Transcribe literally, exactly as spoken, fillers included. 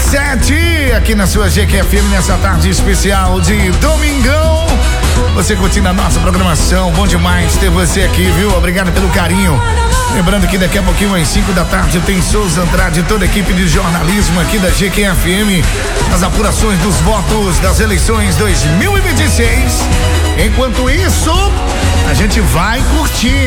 sete, aqui na sua G Q F M, nessa tarde especial de domingão. Você curtindo a nossa programação, bom demais ter você aqui, viu? Obrigado pelo carinho. Lembrando que daqui a pouquinho, às cinco da tarde, tem Souza Andrade e toda a equipe de jornalismo aqui da G Q F M, as apurações dos votos das eleições dois mil e vinte e seis. Enquanto isso, a gente vai curtir.